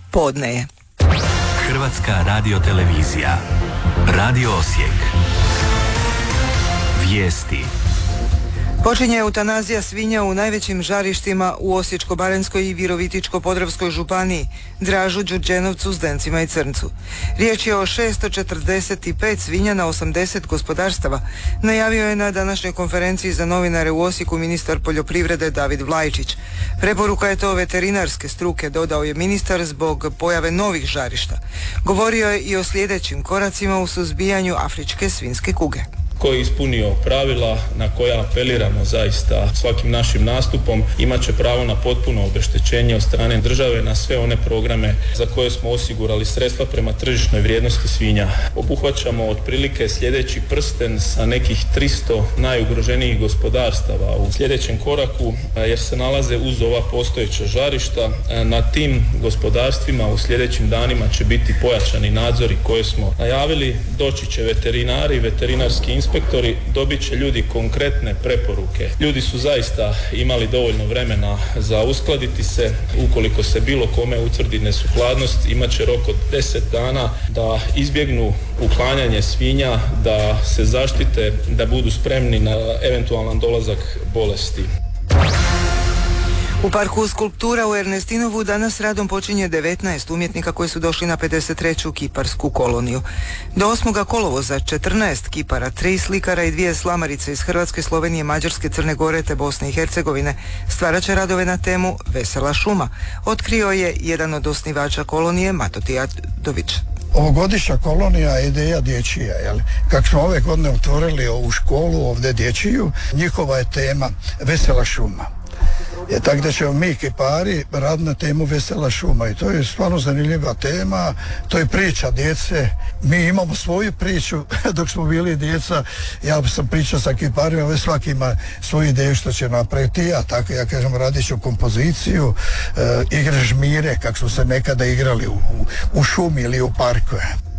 podne je. Hrvatska radiotelevizija. Radio Osijek. Vijesti. Počinje eutanazija svinja u najvećim žarištima u Osječko-baranjskoj i Virovitičko-podravskoj županiji, Dražu, Đurđenovcu, Zdencima i Crncu. Riječ je o 645 svinja na 80 gospodarstava, najavio je na današnjoj konferenciji za novinare u Osijeku ministar poljoprivrede David Vlajčić. Preporuka je to veterinarske struke, dodao je ministar, zbog pojave novih žarišta. Govorio je i o sljedećim koracima u suzbijanju afričke svinjske kuge. Ko je ispunio pravila na koja apeliramo zaista svakim našim nastupom, imat će pravo na potpuno obeštećenje od strane države na sve one programe za koje smo osigurali sredstva prema tržišnoj vrijednosti svinja. Obuhvaćamo otprilike sljedeći prsten sa nekih 300 najugroženijih gospodarstava u sljedećem koraku, jer se nalaze uz ova postojeća žarišta. Na tim gospodarstvima u sljedećim danima će biti pojačani nadzori koje smo najavili. Doći će veterinari, veterinarski inspektori, dobit će ljudi konkretne preporuke. Ljudi su zaista imali dovoljno vremena za uskladiti se. Ukoliko se bilo kome utvrdi nesukladnost, imat će rok od 10 dana da izbjegnu uklanjanje svinja, da se zaštite, da budu spremni na eventualan dolazak bolesti. U parku skulptura u Ernestinovu danas radom počinje 19 umjetnika koji su došli na 53. kiparsku koloniju. Do 8. kolovoza 14 kipara, 3 slikara i 2 slamarice iz Hrvatske, Slovenije, Mađarske, Crne Gore te Bosne i Hercegovine stvarat će radove na temu Vesela šuma, otkrio je jedan od osnivača kolonije, Mato Tijadović. Ovogodišnja kolonija je ideja dječija, jel? Kako smo ove godine otvorili ovu školu ovdje dječiju, njihova je tema Vesela šuma. Tako da ćemo mi kipari raditi na temu Vesela šuma i to je stvarno zanimljiva tema, to je priča djece. Mi imamo svoju priču dok smo bili djeca, ja sam pričao sa kiparima, ove svaki ima svoju ideju što će napraviti, ja tako ja kažem radit ću kompoziciju, igre žmire kako su se nekada igrali u šumi ili u parku.